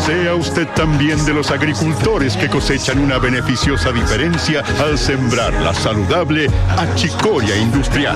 Sea usted también de los agricultores que cosechan una beneficiosa diferencia al sembrar la saludable achicoria industrial.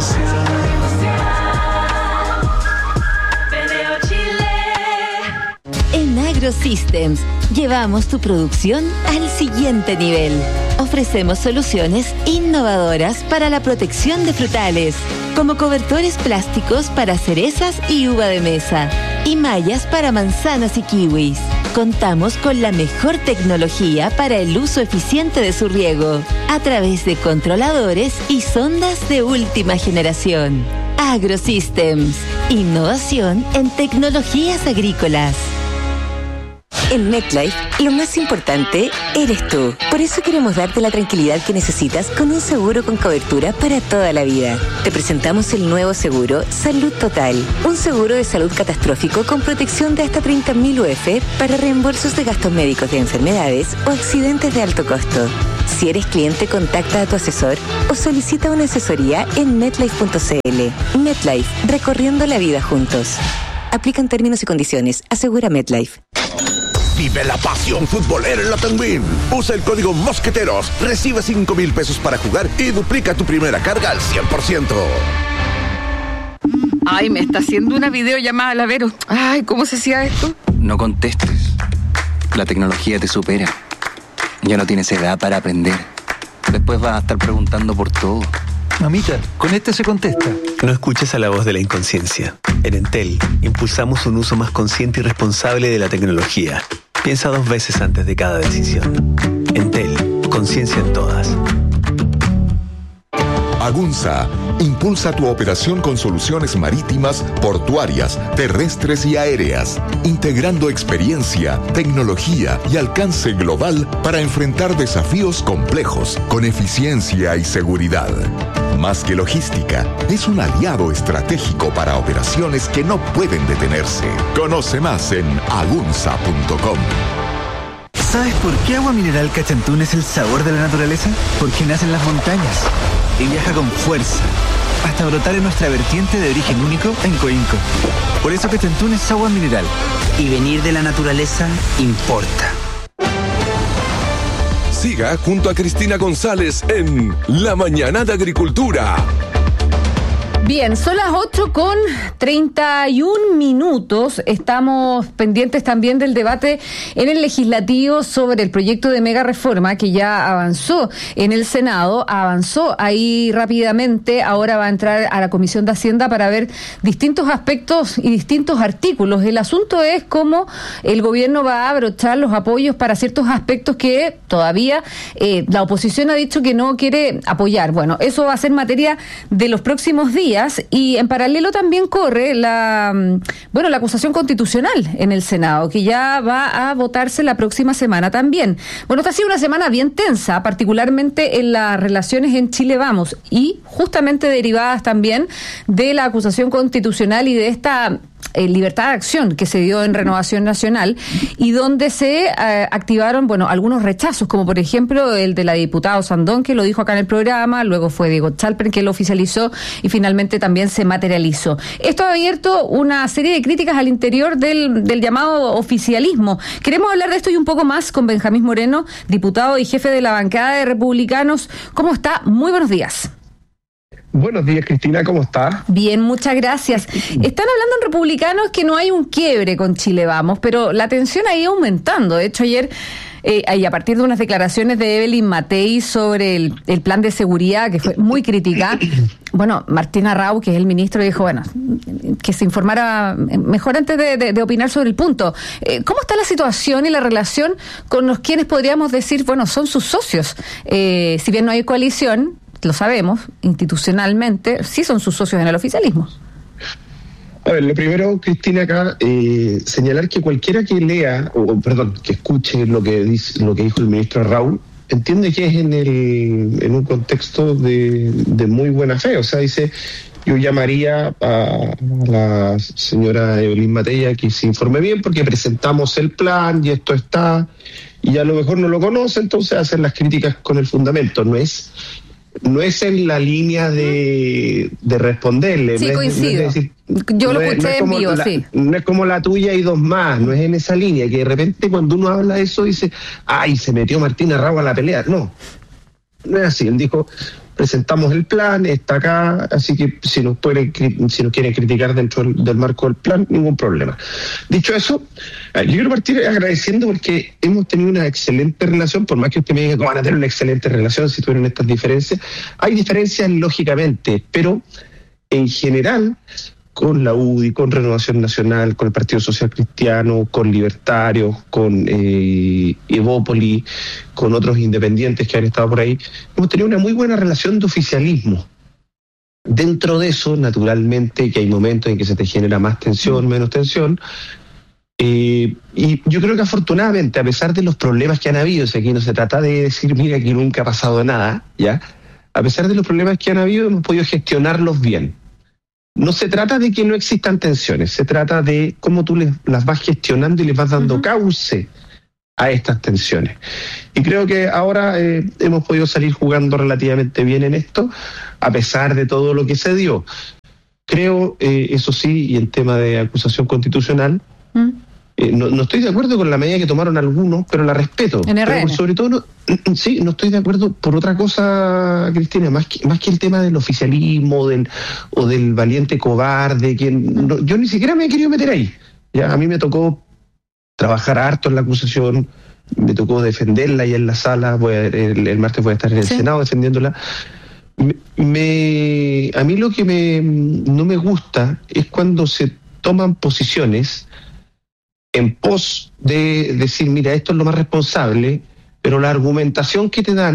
En AgroSystems llevamos tu producción al siguiente nivel. Ofrecemos soluciones innovadoras para la protección de frutales, como cobertores plásticos para cerezas y uva de mesa, y mallas para manzanas y kiwis. Contamos con la mejor tecnología para el uso eficiente de su riego, a través de controladores y sondas de última generación. AgroSystems, innovación en tecnologías agrícolas. En MetLife, lo más importante eres tú. Por eso queremos darte la tranquilidad que necesitas con un seguro con cobertura para toda la vida. Te presentamos el nuevo seguro Salud Total. Un seguro de salud catastrófico con protección de hasta 30.000 UF para reembolsos de gastos médicos de enfermedades o accidentes de alto costo. Si eres cliente, contacta a tu asesor o solicita una asesoría en MetLife.cl. MetLife, recorriendo la vida juntos. Aplican términos y condiciones. Asegura MetLife. Vive la pasión futbolera en la Tenguín. Usa el código Mosqueteros, recibe 5,000 pesos para jugar y duplica tu primera carga al 100%. Ay, me está haciendo una videollamada la Vero. Ay, ¿cómo se hacía esto? No contestes. La tecnología te supera. Ya no tienes edad para aprender. Después vas a estar preguntando por todo. Mamita, con este se contesta. No escuches a la voz de la inconsciencia. En Entel, impulsamos un uso más consciente y responsable de la tecnología. Piensa 2 veces antes de cada decisión. Entel, conciencia en todas. Agunza impulsa tu operación con soluciones marítimas, portuarias, terrestres y aéreas, integrando experiencia, tecnología y alcance global para enfrentar desafíos complejos con eficiencia y seguridad. Más que logística, es un aliado estratégico para operaciones que no pueden detenerse. Conoce más en agunza.com. ¿Sabes por qué Agua Mineral Cachantún es el sabor de la naturaleza? Porque nace en las montañas y viaja con fuerza hasta brotar en nuestra vertiente de origen único en Coinco. Por eso Cachantún es agua mineral. Y venir de la naturaleza importa. Siga junto a Cristina González en La Mañana de Agricultura. Bien, son las 8:31. Estamos pendientes también del debate en el legislativo sobre el proyecto de mega reforma que ya avanzó en el Senado, avanzó ahí rápidamente, ahora va a entrar a la Comisión de Hacienda para ver distintos aspectos y distintos artículos. El asunto es cómo el gobierno va a abrochar los apoyos para ciertos aspectos que todavía la oposición ha dicho que no quiere apoyar. Bueno, eso va a ser materia de los próximos días. Y en paralelo también corre la acusación constitucional en el Senado, que ya va a votarse la próxima semana también. Bueno, esta ha sido una semana bien tensa, particularmente en las relaciones en Chile Vamos, y justamente derivadas también de la acusación constitucional y de esta libertad de acción que se dio en Renovación Nacional, y donde se activaron, algunos rechazos, como por ejemplo el de la diputada Sandón, que lo dijo acá en el programa, luego fue Diego Chalper que lo oficializó y finalmente también se materializó. Esto ha abierto una serie de críticas al interior del llamado oficialismo. Queremos hablar de esto y un poco más con Benjamín Moreno, diputado y jefe de la bancada de Republicanos. ¿Cómo está? Muy buenos días. Buenos días, Cristina, ¿cómo estás? Bien, muchas gracias. Están hablando en Republicanos que no hay un quiebre con Chile Vamos, pero la tensión ahí aumentando. De hecho, ayer, y a partir de unas declaraciones de Evelyn Matei sobre el plan de seguridad, que fue muy crítica, Martín Arrau, que es el ministro, dijo, que se informara mejor antes de opinar sobre el punto. ¿Cómo está la situación y la relación con los quienes podríamos decir, son sus socios? Si bien no hay coalición, lo sabemos, institucionalmente, sí son sus socios en el oficialismo. A ver, lo primero, Cristina, acá, señalar que cualquiera que lea, que escuche lo que dijo el ministro Raúl, entiende que es en un contexto de muy buena fe. O sea, dice, yo llamaría a la señora Evelyn Matei a que se informe bien porque presentamos el plan y esto está, y a lo mejor no lo conoce, entonces hacen las críticas con el fundamento. No es en la línea de responderle. Sí, coincido. Yo lo escuché en vivo, sí. No es como la tuya y dos más, no es en esa línea, que de repente cuando uno habla de eso dice, ¡ay, se metió Martín Arrau a la pelea! No es así. Él dijo, presentamos el plan, está acá, así que si nos quieren criticar dentro del marco del plan, ningún problema. Dicho eso, yo quiero partir agradeciendo porque hemos tenido una excelente relación, por más que usted me diga que van a tener una excelente relación si tuvieron estas diferencias. Hay diferencias lógicamente, pero en general, con la UDI, con Renovación Nacional, con el Partido Social Cristiano, con Libertarios, con Evópoli, con otros independientes que han estado por ahí, hemos tenido una muy buena relación de oficialismo. Dentro de eso, naturalmente, que hay momentos en que se te genera más tensión, menos tensión, y yo creo que afortunadamente, a pesar de los problemas que han habido, o sea, aquí no se trata de decir, mira, aquí nunca ha pasado nada, ¿ya? A pesar de los problemas que han habido, hemos podido gestionarlos bien. No se trata de que no existan tensiones, se trata de cómo tú las vas gestionando y les vas dando cauce a estas tensiones. Y creo que ahora hemos podido salir jugando relativamente bien en esto, a pesar de todo lo que se dio. Creo, eso sí, y en tema de acusación constitucional, no estoy de acuerdo con la medida que tomaron algunos, pero la respeto. Pero sobre todo, no estoy de acuerdo por otra cosa, Cristina, más que el tema del oficialismo o del valiente cobarde, yo ni siquiera me he querido meter ahí. Ya, a mí me tocó trabajar harto en la acusación, me tocó defenderla y en la sala, el martes voy a estar en el Senado defendiéndola. A mí lo que no me gusta es cuando se toman posiciones en pos de decir, mira, esto es lo más responsable, pero la argumentación que te da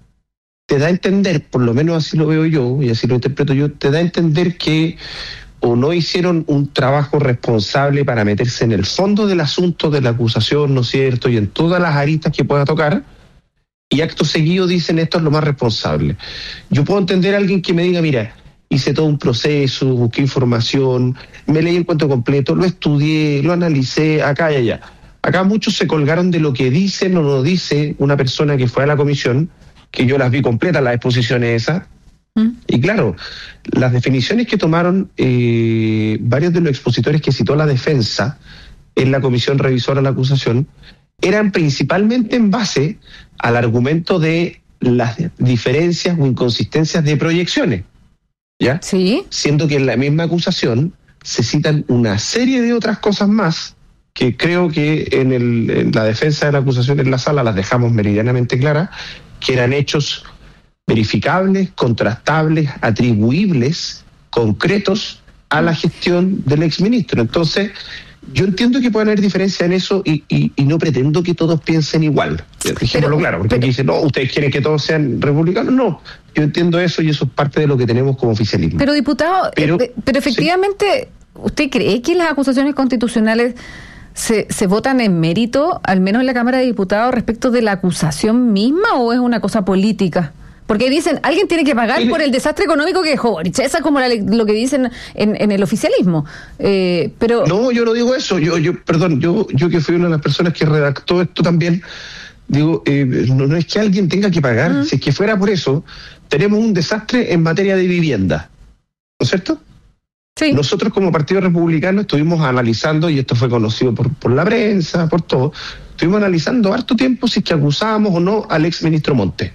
a entender, por lo menos así lo veo yo y así lo interpreto yo, te da a entender que o no hicieron un trabajo responsable para meterse en el fondo del asunto de la acusación, ¿no es cierto?, y en todas las aristas que pueda tocar, y acto seguido dicen esto es lo más responsable. Yo puedo entender a alguien que me diga, mira, hice todo un proceso, busqué información, me leí el cuento completo, lo estudié, lo analicé, acá y allá. Acá muchos se colgaron de lo que dicen o no dice una persona que fue a la comisión, que yo las vi completas, las exposiciones esas. Y claro, las definiciones que tomaron varios de los expositores que citó la defensa en la comisión revisora de la acusación eran principalmente en base al argumento de las diferencias o inconsistencias de proyecciones. ¿Ya? Sí. Siendo que en la misma acusación se citan una serie de otras cosas más que creo que en la defensa de la acusación en la sala las dejamos meridianamente claras, que eran hechos verificables, contrastables, atribuibles, concretos a la gestión del exministro. Entonces, yo entiendo que pueden haber diferencias en eso y no pretendo que todos piensen igual. Dejémoslo claro, porque aquí dicen, no, ustedes quieren que todos sean republicanos. No, yo entiendo eso y eso es parte de lo que tenemos como oficialismo. Pero, diputado, pero efectivamente, ¿usted cree que las acusaciones constitucionales se votan en mérito, al menos en la Cámara de Diputados, respecto de la acusación misma o es una cosa política? Porque dicen, alguien tiene que pagar por el desastre económico que dejó Boric. Esa es como lo que dicen en el oficialismo. Pero no, yo no digo eso. Yo que fui una de las personas que redactó esto también, digo, no es que alguien tenga que pagar. Si es que fuera por eso, tenemos un desastre en materia de vivienda. ¿No es cierto? Sí. Nosotros como Partido Republicano estuvimos analizando, y esto fue conocido por la prensa, por todo, estuvimos analizando harto tiempo si es que acusábamos o no al exministro Montes.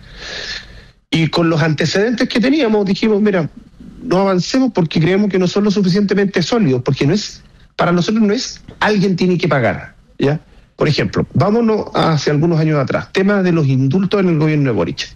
Y con los antecedentes que teníamos, dijimos, mira, no avancemos porque creemos que no son lo suficientemente sólidos, porque para nosotros no es alguien tiene que pagar, ¿ya? Por ejemplo, vámonos hace algunos años atrás, tema de los indultos en el gobierno de Boric.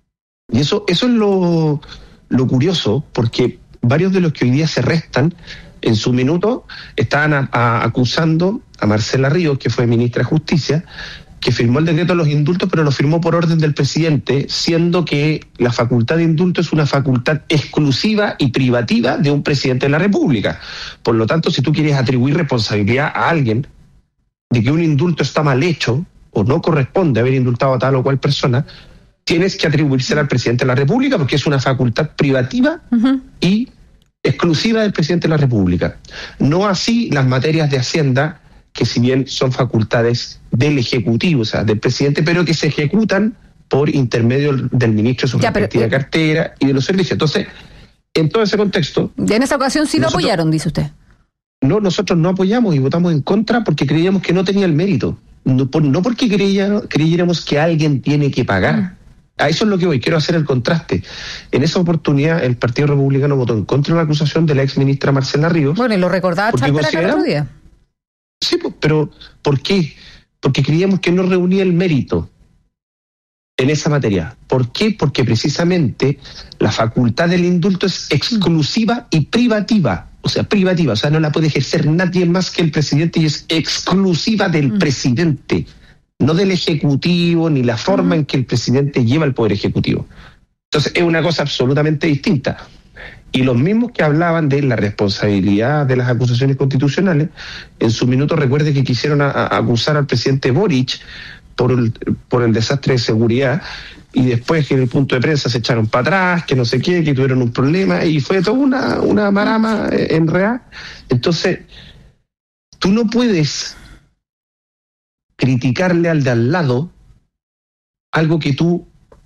Y eso es lo curioso, porque varios de los que hoy día se restan, en su minuto, estaban acusando a Marcela Ríos, que fue ministra de Justicia, que firmó el decreto de los indultos, pero lo firmó por orden del presidente, siendo que la facultad de indulto es una facultad exclusiva y privativa de un presidente de la República. Por lo tanto, si tú quieres atribuir responsabilidad a alguien de que un indulto está mal hecho o no corresponde haber indultado a tal o cual persona, tienes que atribuírsela al presidente de la República porque es una facultad privativa y exclusiva del presidente de la República. No así las materias de Hacienda, que si bien son facultades del Ejecutivo, o sea, del presidente, pero que se ejecutan por intermedio del ministro de su respectiva cartera y de los servicios. Entonces, en todo ese contexto... Y en esa ocasión sí lo apoyaron, dice usted. No, nosotros no apoyamos y votamos en contra porque creíamos que no tenía el mérito. No porque creyéramos que alguien tiene que pagar. A eso es lo que voy, quiero hacer el contraste. En esa oportunidad el Partido Republicano votó en contra de la acusación de la ex ministra Marcela Ríos. Bueno, y lo recordaba Charper el otro día. Sí, pero ¿por qué? Porque creíamos que no reunía el mérito en esa materia. ¿Por qué? Porque precisamente la facultad del indulto es exclusiva y privativa. O sea, no la puede ejercer nadie más que el presidente y es exclusiva del presidente, no del ejecutivo ni la forma en que el presidente lleva el poder ejecutivo. Entonces es una cosa absolutamente distinta. Y los mismos que hablaban de la responsabilidad de las acusaciones constitucionales, en su minuto recuerde que quisieron acusar al presidente Boric por el desastre de seguridad, y después que en el punto de prensa se echaron para atrás, que no sé qué, que tuvieron un problema, y fue toda una marama enredada. Entonces, tú no puedes criticarle al de al lado algo que tú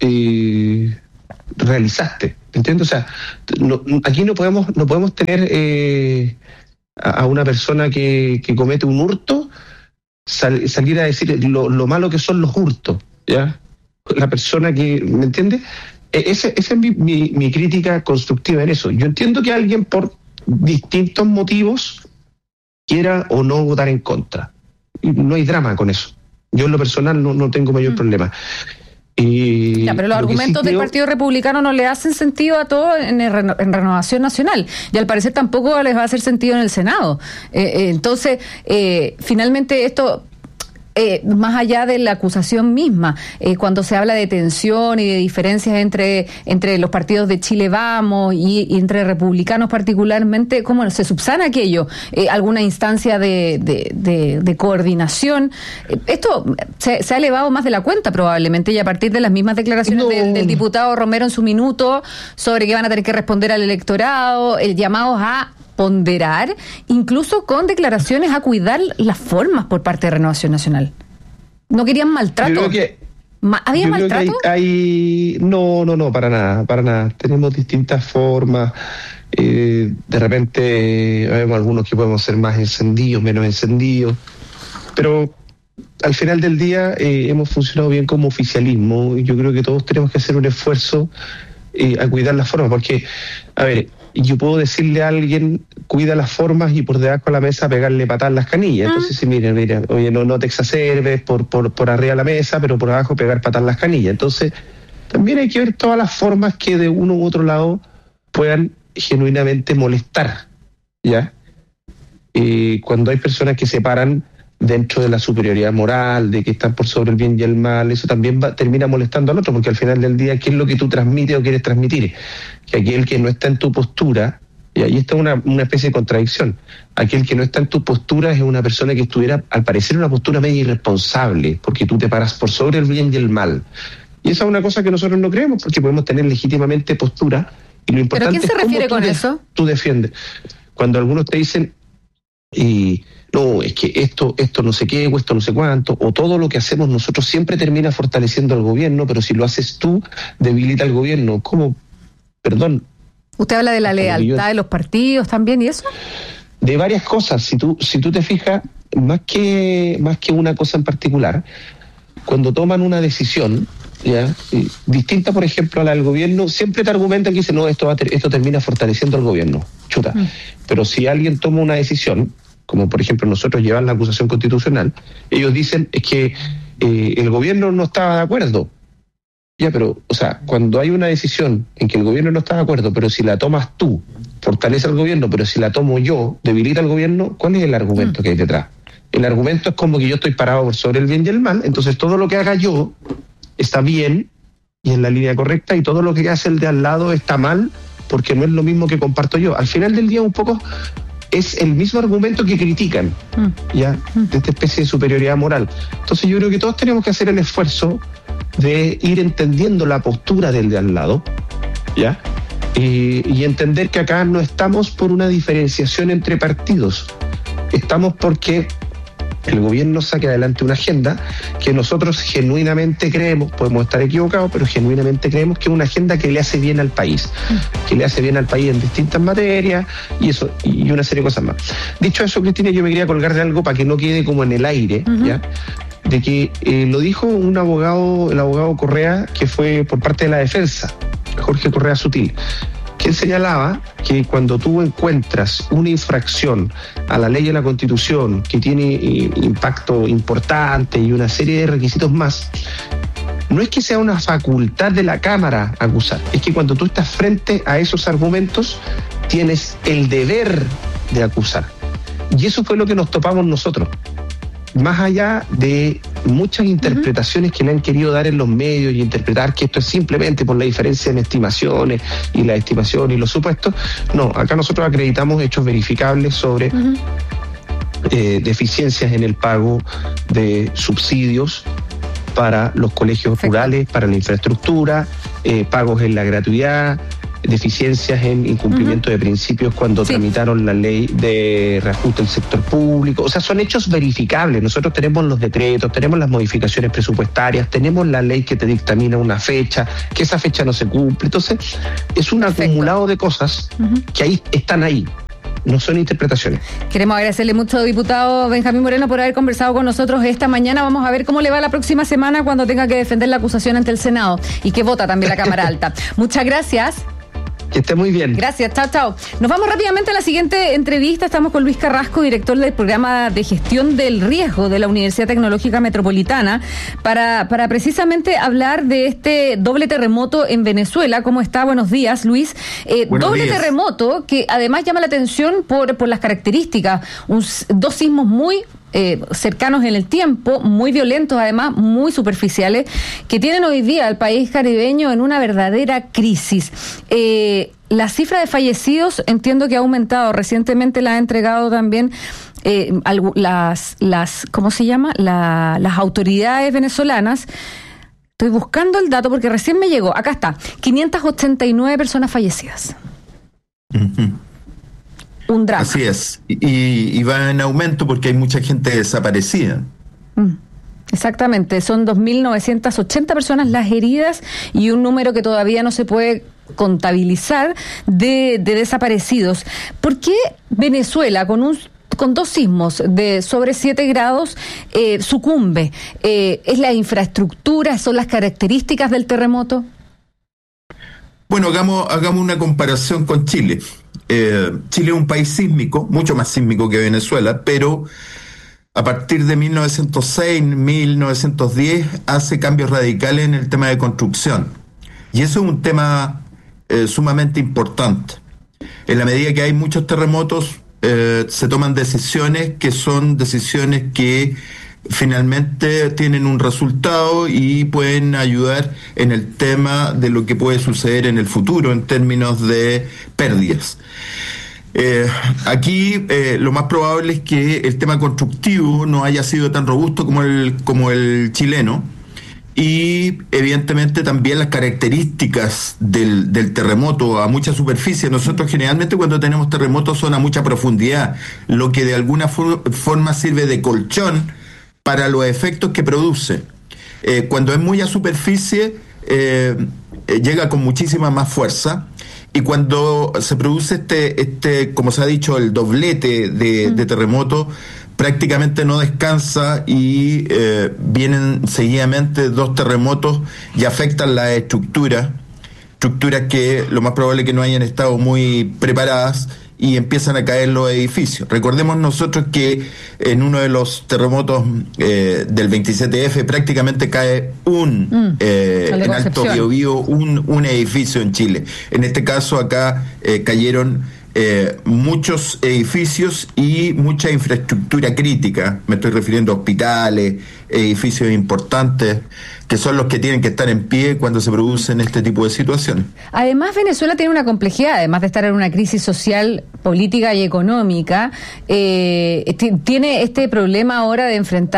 realizaste, ¿entiendes? O sea, aquí no podemos tener a una persona que comete un hurto salir a decir lo malo que son los hurtos, ¿ya? La persona que, ¿me entiendes? Esa es mi crítica constructiva en eso. Yo entiendo que alguien por distintos motivos quiera o no votar en contra. Y no hay drama con eso. Yo en lo personal no tengo mayor problema. Pero los argumentos del Partido Republicano no le hacen sentido a todos en Renovación Nacional, y al parecer tampoco les va a hacer sentido en el Senado. Entonces, finalmente esto... más allá de la acusación misma, cuando se habla de tensión y de diferencias entre los partidos de Chile Vamos y entre republicanos particularmente, ¿cómo se subsana aquello? ¿Alguna instancia de coordinación? Esto se ha elevado más de la cuenta probablemente, y a partir de las mismas declaraciones del diputado Romero en su minuto sobre que van a tener que responder al electorado, el llamado a ponderar, incluso con declaraciones a cuidar las formas por parte de Renovación Nacional. ¿No querían maltrato? ¿Había maltrato? No, para nada. Tenemos distintas formas. De repente vemos algunos que podemos ser más encendidos, menos encendidos. Pero al final del día hemos funcionado bien como oficialismo, y yo creo que todos tenemos que hacer un esfuerzo a cuidar las formas, porque, a ver, yo puedo decirle a alguien, cuida las formas, y por debajo de la mesa pegarle patadas en las canillas. Entonces, sí, mira, oye, no te exacerbes por arriba de la mesa, pero por abajo pegar patadas en las canillas. Entonces, también hay que ver todas las formas que de uno u otro lado puedan genuinamente molestar, ¿ya? Cuando hay personas que se paran dentro de la superioridad moral, de que están por sobre el bien y el mal, eso también termina molestando al otro, porque al final del día, ¿qué es lo que tú transmites o quieres transmitir? Que aquel que no está en tu postura, y ahí está una especie de contradicción, aquel que no está en tu postura es una persona que estuviera, al parecer, en una postura medio irresponsable, porque tú te paras por sobre el bien y el mal. Y esa es una cosa que nosotros no creemos, porque podemos tener legítimamente postura, y lo importante ¿Pero quién se refiere con eso? Tú defiendes. Cuando algunos te dicen... no, es que esto no sé qué, o esto no sé cuánto, o todo lo que hacemos nosotros siempre termina fortaleciendo al gobierno, pero si lo haces tú, debilita al gobierno. ¿Cómo? Perdón. ¿Usted habla de la lealtad de los partidos también y eso? De varias cosas. Si tú te fijas, más que una cosa en particular, cuando toman una decisión, ¿ya? Distinta, por ejemplo, a la del gobierno, siempre te argumentan que dicen, no, esto termina fortaleciendo al gobierno. Chuta. Pero si alguien toma una decisión, como por ejemplo nosotros llevar la acusación constitucional, ellos dicen es que el gobierno no estaba de acuerdo. Ya, pero, o sea, cuando hay una decisión en que el gobierno no está de acuerdo, pero si la tomas tú, fortalece al gobierno, pero si la tomo yo, debilita al gobierno, ¿cuál es el argumento que hay detrás? El argumento es como que yo estoy parado sobre el bien y el mal, entonces todo lo que haga yo está bien y en la línea correcta, y todo lo que hace el de al lado está mal, porque no es lo mismo que comparto yo. Al final del día un poco es el mismo argumento que critican, ¿ya? De esta especie de superioridad moral. Entonces yo creo que todos tenemos que hacer el esfuerzo de ir entendiendo la postura del de al lado, ¿ya? Y entender que acá no estamos por una diferenciación entre partidos, estamos porque el gobierno saque adelante una agenda que nosotros genuinamente creemos, podemos estar equivocados, pero genuinamente creemos que es una agenda que le hace bien al país, que le hace bien al país en distintas materias y eso y una serie de cosas más. Dicho eso, Cristina, yo me quería colgar de algo para que no quede como en el aire, ¿ya? De que lo dijo un abogado, el abogado Correa, que fue por parte de la defensa, Jorge Correa Sutil, que él señalaba que cuando tú encuentras una infracción a la ley y a la Constitución que tiene impacto importante y una serie de requisitos más, no es que sea una facultad de la Cámara acusar, es que cuando tú estás frente a esos argumentos tienes el deber de acusar. Y eso fue lo que nos topamos nosotros. Más allá de muchas interpretaciones que le han querido dar en los medios y interpretar que esto es simplemente por la diferencia en estimaciones y la estimación y los supuestos, no, acá nosotros acreditamos hechos verificables sobre deficiencias en el pago de subsidios para los colegios rurales, para la infraestructura, pagos en la gratuidad, deficiencias en incumplimiento de principios cuando tramitaron la ley de reajuste del sector público. O sea, son hechos verificables. Nosotros tenemos los decretos, tenemos las modificaciones presupuestarias, tenemos la ley que te dictamina una fecha, que esa fecha no se cumple. Entonces, es un acumulado de cosas que ahí están ahí. No son interpretaciones. Queremos agradecerle mucho, diputado Benjamín Moreno, por haber conversado con nosotros esta mañana. Vamos a ver cómo le va la próxima semana cuando tenga que defender la acusación ante el Senado y que vota también la Cámara Alta. Muchas gracias. Que esté muy bien. Gracias, chao, chao. Nos vamos rápidamente a la siguiente entrevista. Estamos con Luis Carrasco, director del programa de gestión del riesgo de la Universidad Tecnológica Metropolitana, para precisamente hablar de este doble terremoto en Venezuela. ¿Cómo está? Buenos días, Luis. Doble terremoto que además llama la atención por las características. Dos sismos muy cercanos en el tiempo, muy violentos además, muy superficiales, que tienen hoy día al país caribeño en una verdadera crisis. La cifra de fallecidos entiendo que ha aumentado. Recientemente la ha entregado también ¿cómo se llama? Las autoridades venezolanas. Estoy buscando el dato porque recién me llegó. Acá está. 589 personas fallecidas. Un drama. Así es, y va en aumento porque hay mucha gente desaparecida. Exactamente, son 2.980 personas las heridas y un número que todavía no se puede contabilizar de desaparecidos. ¿Por qué Venezuela, con dos sismos de sobre 7 grados, sucumbe? ¿Es la infraestructura? ¿Son las características del terremoto? Bueno, hagamos una comparación con Chile. Chile es un país sísmico, mucho más sísmico que Venezuela, pero a partir de 1906, 1910 hace cambios radicales en el tema de construcción. Y eso es un tema sumamente importante. En la medida que hay muchos terremotos, se toman decisiones que son decisiones que finalmente tienen un resultado y pueden ayudar en el tema de lo que puede suceder en el futuro en términos de pérdidas. Aquí lo más probable es que el tema constructivo no haya sido tan robusto como el chileno, y evidentemente también las características del terremoto a mucha superficie. Nosotros generalmente cuando tenemos terremotos son a mucha profundidad, lo que de alguna forma sirve de colchón para los efectos que produce. Cuando es muy a superficie, llega con muchísima más fuerza, y cuando se produce como se ha dicho, el doblete de terremoto, prácticamente no descansa y vienen seguidamente 2 terremotos y afectan las estructuras que lo más probable es que no hayan estado muy preparadas y empiezan a caer los edificios. Recordemos nosotros que en uno de los terremotos del 27F prácticamente cae en Alto Biobío un edificio en Chile. En este caso acá cayeron muchos edificios y mucha infraestructura crítica. Me estoy refiriendo a hospitales, edificios importantes, que son los que tienen que estar en pie cuando se producen este tipo de situaciones. Además, Venezuela tiene una complejidad, además de estar en una crisis social, política y económica, tiene este problema ahora de enfrentar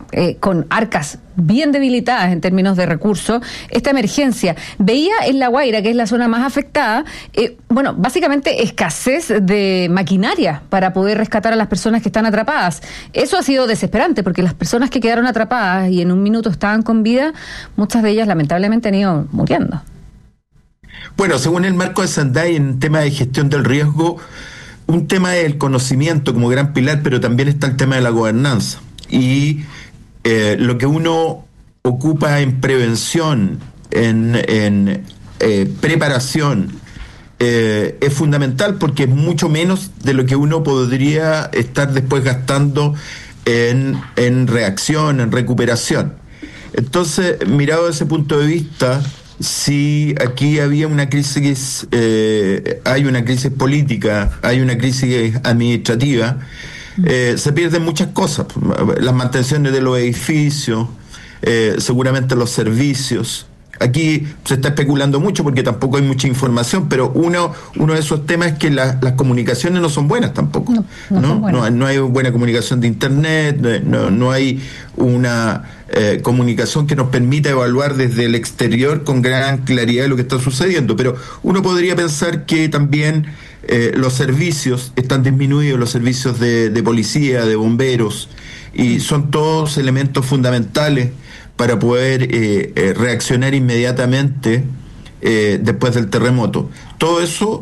con arcas bien debilitadas en términos de recursos, esta emergencia. Veía en La Guaira, que es la zona más afectada, básicamente escasez de maquinaria para poder rescatar a las personas que están atrapadas. Eso ha sido desesperante, porque las personas que quedaron atrapadas y en un minuto estaban con vida, muchas de ellas lamentablemente han ido muriendo. Bueno, según el marco de Sendai, en tema de gestión del riesgo, un tema es el conocimiento como gran pilar, pero también está el tema de la gobernanza. Y lo que uno ocupa en prevención, en preparación, es fundamental, porque es mucho menos de lo que uno podría estar después gastando en reacción, en recuperación. Entonces, mirado desde ese punto de vista, si aquí había una crisis, hay una crisis política, hay una crisis administrativa, se pierden muchas cosas, las mantenciones de los edificios, seguramente los servicios. Aquí se está especulando mucho porque tampoco hay mucha información, pero uno de esos temas es que las comunicaciones no son buenas tampoco. No hay buena comunicación de internet, no hay una comunicación que nos permita evaluar desde el exterior con gran claridad lo que está sucediendo. Pero uno podría pensar que también los servicios están disminuidos, los servicios de policía, de bomberos, y son todos elementos fundamentales para poder reaccionar inmediatamente después del terremoto. Todo eso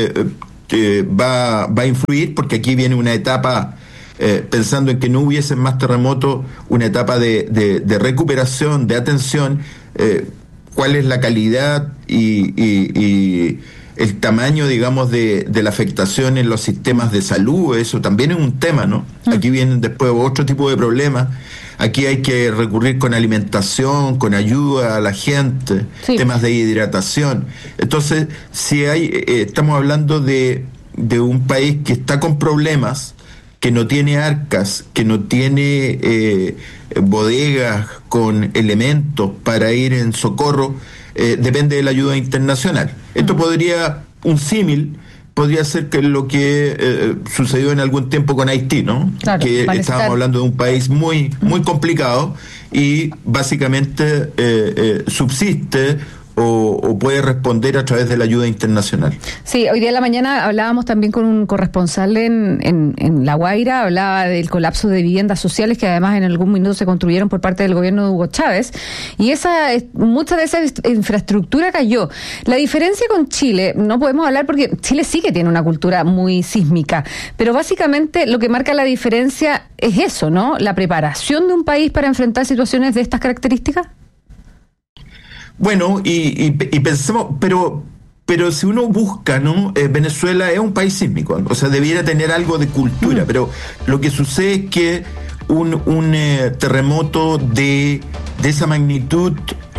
va a influir, porque aquí viene una etapa, pensando en que no hubiesen más terremotos, una etapa de recuperación, de atención, cuál es la calidad y el tamaño, digamos, de la afectación en los sistemas de salud. Eso también es un tema, ¿no? Aquí vienen después otro tipo de problemas. Aquí hay que recurrir con alimentación, con ayuda a la gente, temas de hidratación. Entonces, si estamos hablando de un país que está con problemas, que no tiene arcas, que no tiene bodegas con elementos para ir en socorro, depende de la ayuda internacional. Esto un símil podría ser que lo que sucedió en algún tiempo con Haití, ¿no? Claro, que estábamos hablando de un país muy complicado y básicamente subsiste o puede responder a través de la ayuda internacional. Sí, hoy día en la mañana hablábamos también con un corresponsal en La Guaira, hablaba del colapso de viviendas sociales que además en algún minuto se construyeron por parte del gobierno de Hugo Chávez, y mucha de esa infraestructura cayó. La diferencia con Chile, no podemos hablar porque Chile sí que tiene una cultura muy sísmica, pero básicamente lo que marca la diferencia es eso, ¿no? La preparación de un país para enfrentar situaciones de estas características. Bueno, y pensemos, pero si uno busca, ¿no? Venezuela es un país sísmico, o sea, debiera tener algo de cultura, pero lo que sucede es que un terremoto de esa magnitud,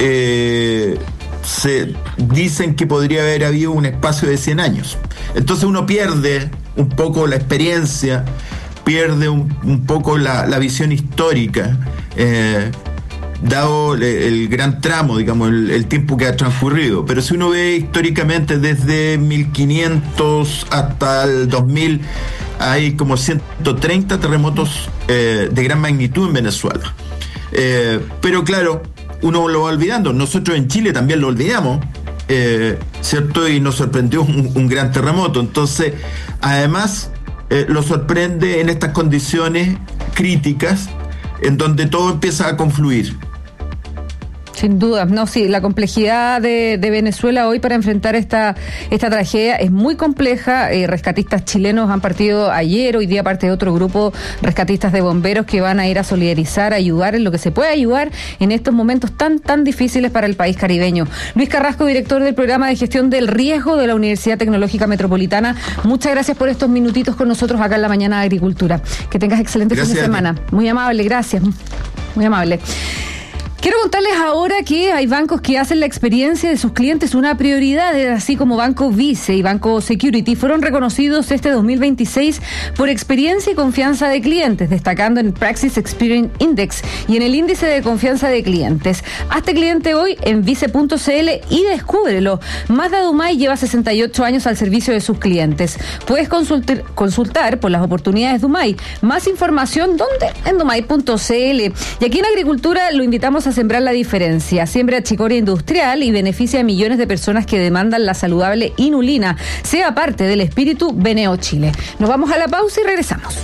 se dicen que podría haber habido un espacio de 100 años. Entonces uno pierde un poco la experiencia, pierde un poco la visión histórica, dado el gran tramo, digamos, el tiempo que ha transcurrido. Pero si uno ve históricamente desde 1500 hasta el 2000, hay como 130 terremotos de gran magnitud en Venezuela. Pero claro, uno lo va olvidando. Nosotros en Chile también lo olvidamos, ¿cierto? Y nos sorprendió un gran terremoto. Entonces, además, lo sorprende en estas condiciones críticas, en donde todo empieza a confluir. Sin duda, no, sí, la complejidad de Venezuela hoy para enfrentar esta tragedia es muy compleja. Rescatistas chilenos han partido ayer, hoy día parte de otro grupo rescatistas de bomberos que van a ir a solidarizar, a ayudar en lo que se puede ayudar en estos momentos tan difíciles para el país caribeño. Luis Carrasco, director del programa de gestión del riesgo de la Universidad Tecnológica Metropolitana, muchas gracias por estos minutitos con nosotros acá en La Mañana de Agricultura. Que tengas excelente fin de semana. Muy amable, gracias. Muy amable. Quiero contarles ahora que hay bancos que hacen la experiencia de sus clientes una prioridad, así como Banco Vice y Banco Security fueron reconocidos este 2026 por experiencia y confianza de clientes, destacando en Praxis Experience Index y en el índice de confianza de clientes. Hazte cliente hoy en vice.cl y descúbrelo. Mazda Dumay lleva 68 años al servicio de sus clientes. Puedes consultar por las oportunidades Dumay. Más información, ¿dónde? En dumay.cl. Y aquí en Agricultura lo invitamos a sembrar la diferencia. Siembra chicoria industrial y beneficia a millones de personas que demandan la saludable inulina. Sea parte del espíritu Beneo Chile. Nos vamos a la pausa y regresamos.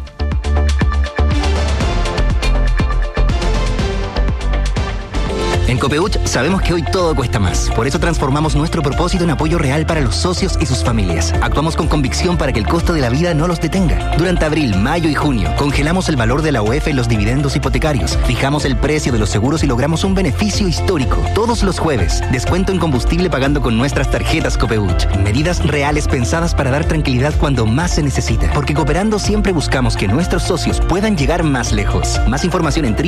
En Copeuch sabemos que hoy todo cuesta más. Por eso transformamos nuestro propósito en apoyo real para los socios y sus familias. Actuamos con convicción para que el costo de la vida no los detenga. Durante abril, mayo y junio, congelamos el valor de la UEF en los dividendos hipotecarios, fijamos el precio de los seguros y logramos un beneficio histórico. Todos los jueves, descuento en combustible pagando con nuestras tarjetas Copeuch. Medidas reales pensadas para dar tranquilidad cuando más se necesita. Porque cooperando siempre buscamos que nuestros socios puedan llegar más lejos. Más información en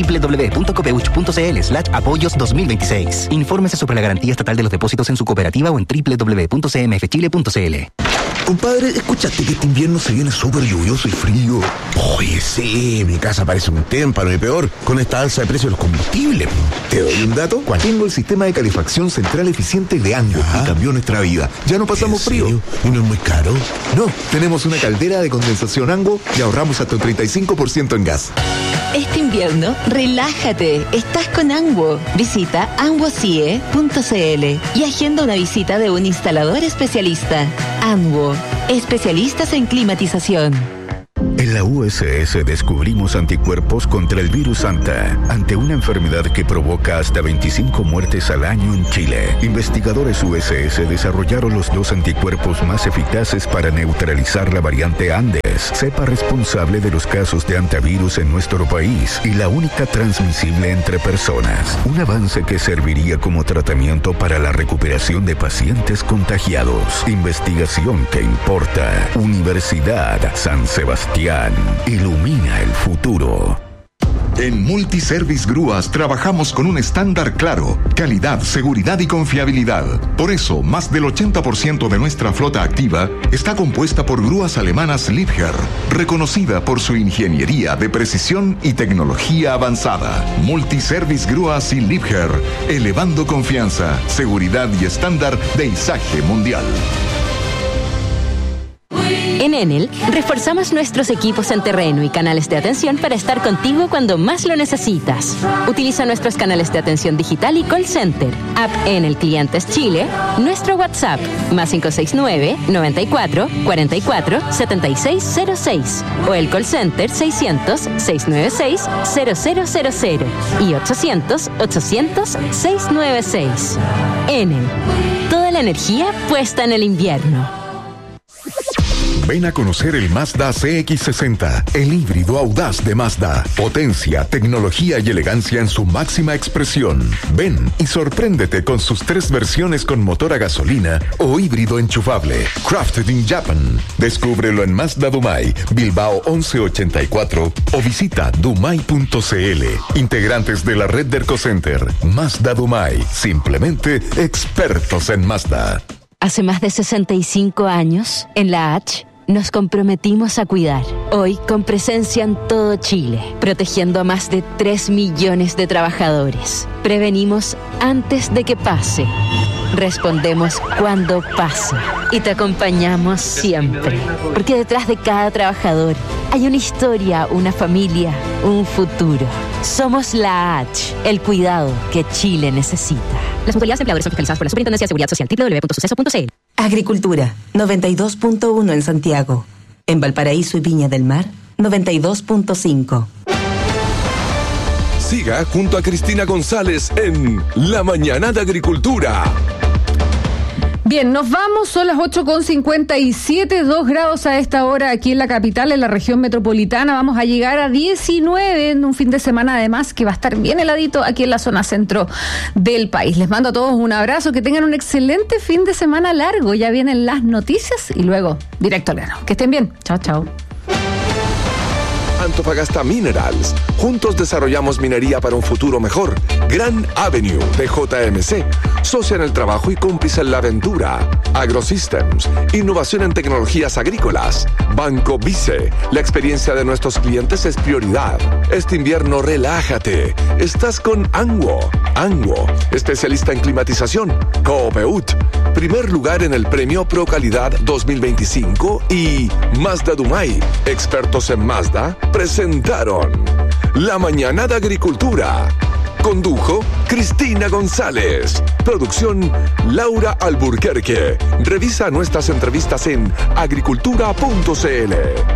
www.copeuch.cl/apoyos 2026. Infórmese sobre la garantía estatal de los depósitos en su cooperativa o en www.cmfchile.cl. Compadre, ¿escuchaste que este invierno se viene súper lluvioso y frío? Oye, sí, mi casa parece un témpano y peor con esta alza de precios de los combustibles. ¿Te doy un dato? Tengo el sistema de calefacción central eficiente de Ango y cambió nuestra vida. Ya no pasamos frío. ¿Y no es muy caro? No, tenemos una caldera de condensación Ango y ahorramos hasta un 35% en gas. Este invierno, relájate. Estás con Ango. Visita angocie.cl y agenda una visita de un instalador especialista. Ango, especialistas en climatización. En la USS descubrimos anticuerpos contra el virus Anta, ante una enfermedad que provoca hasta 25 muertes al año en Chile. Investigadores USS desarrollaron los 2 anticuerpos más eficaces para neutralizar la variante Andes, cepa responsable de los casos de antivirus en nuestro país y la única transmisible entre personas. Un avance que serviría como tratamiento para la recuperación de pacientes contagiados. Investigación que importa. Universidad San Sebastián. Ilumina el futuro. En Multiservice Grúas trabajamos con un estándar claro: calidad, seguridad y confiabilidad. Por eso, más del 80% de nuestra flota activa está compuesta por grúas alemanas Liebherr, reconocida por su ingeniería de precisión y tecnología avanzada. Multiservice Grúas y Liebherr, elevando confianza, seguridad y estándar de izaje mundial. En Enel, reforzamos nuestros equipos en terreno y canales de atención para estar contigo cuando más lo necesitas. Utiliza nuestros canales de atención digital y call center, App Enel Clientes Chile, nuestro WhatsApp, más 569-94-44-7606, o el call center 600-696-0000 y 800-800-696. Enel, toda la energía puesta en el invierno. Ven a conocer el Mazda CX-60, el híbrido audaz de Mazda. Potencia, tecnología y elegancia en su máxima expresión. Ven y sorpréndete con sus 3 versiones con motor a gasolina o híbrido enchufable. Crafted in Japan. Descúbrelo en Mazda Dumay, Bilbao 1184 o visita dumay.cl. Integrantes de la red Derco Center. Mazda Dumay, simplemente expertos en Mazda. Hace más de 65 años, en la H, nos comprometimos a cuidar. Hoy, con presencia en todo Chile, protegiendo a más de 3 millones de trabajadores. Prevenimos antes de que pase. Respondemos cuando pasa. Y te acompañamos siempre. Porque detrás de cada trabajador hay una historia, una familia, un futuro. Somos la H, el cuidado que Chile necesita. Las mutualidades empleadores son fiscalizadas por la Superintendencia de Seguridad Social, www.suceso.cl. Agricultura, 92.1 en Santiago. En Valparaíso y Viña del Mar, 92.5. Siga junto a Cristina González en La Mañana de Agricultura. Bien, nos vamos, son las 8:57, 2 grados a esta hora aquí en la capital, en la región metropolitana. Vamos a llegar a 19 en un fin de semana, además, que va a estar bien heladito aquí en la zona centro del país. Les mando a todos un abrazo, que tengan un excelente fin de semana largo. Ya vienen las noticias y luego directo al grano. Que estén bien. Chao, chao. Antofagasta Minerals. Juntos desarrollamos minería para un futuro mejor. Gran Avenue de JMC. Socia en el trabajo y cómplice en la aventura. AgroSystems. Innovación en tecnologías agrícolas. Banco Vice. La experiencia de nuestros clientes es prioridad. Este invierno relájate. Estás con Anguo. Anguo. Especialista en climatización. Coopeut. Primer lugar en el premio Pro Calidad 2025 y Mazda Dumay, expertos en Mazda, presentaron La Mañana de Agricultura. Condujo Cristina González. Producción Laura Alburquerque. Revisa nuestras entrevistas en agricultura.cl.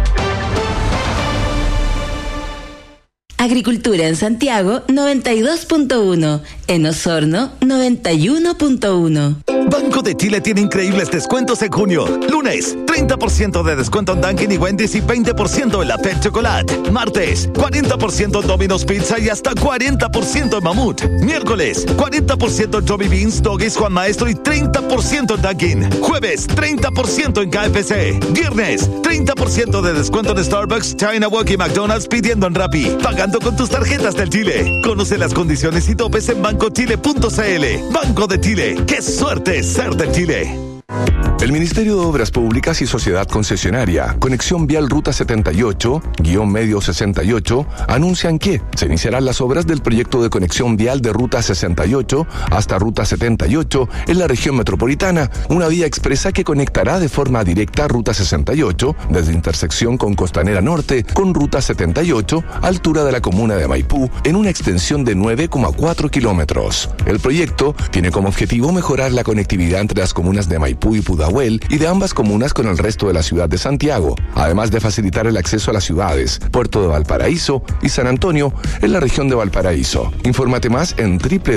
Agricultura en Santiago 92.1, en Osorno 91.1. Banco de Chile tiene increíbles descuentos en junio. Lunes, 30% de descuento en Dunkin' y Wendy's y 20% en la Pet Chocolate. Martes, 40% en Domino's Pizza y hasta 40% en Mamut. Miércoles, 40% en Tommy Beans, Doggies, Juan Maestro y 30% en Dunkin'. Jueves, 30% en KFC. Viernes, 30% de descuento en Starbucks, China Walk y McDonald's pidiendo en Rappi. Pagando con tus tarjetas del Chile. Conoce las condiciones y topes en bancochile.cl. Banco de Chile. ¡Qué suerte ser de Chile! El Ministerio de Obras Públicas y Sociedad Concesionaria, Conexión Vial Ruta 78-Medio 68, anuncian que se iniciarán las obras del proyecto de conexión vial de Ruta 68 hasta Ruta 78 en la región metropolitana, una vía expresa que conectará de forma directa Ruta 68 desde intersección con Costanera Norte con Ruta 78, altura de la comuna de Maipú, en una extensión de 9,4 kilómetros. El proyecto tiene como objetivo mejorar la conectividad entre las comunas de Maipú y Pudahuel y de ambas comunas con el resto de la ciudad de Santiago, además de facilitar el acceso a las ciudades Puerto de Valparaíso y San Antonio en la región de Valparaíso. Infórmate más en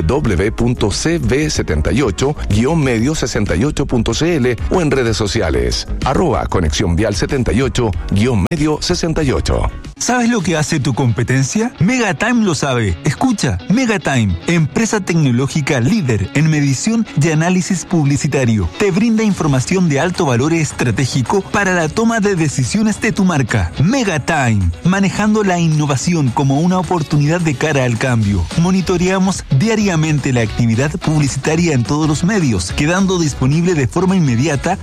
www.cb78-medio68.cl o en redes sociales @Conexión Vial 78-medio 68. ¿Sabes lo que hace tu competencia? Megatime lo sabe. Escucha, Megatime, empresa tecnológica líder en medición y análisis publicitario, te brinda información de alto valor estratégico para la toma de decisiones de tu marca. Megatime, manejando la innovación como una oportunidad de cara al cambio. Monitoreamos diariamente la actividad publicitaria en todos los medios, quedando disponible de forma inmediata